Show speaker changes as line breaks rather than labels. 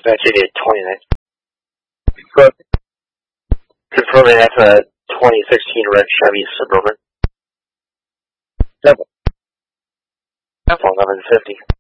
Dispatch 8829.
Good.
Confirming that's a 2016 red Chevy Suburban.
7.
1150.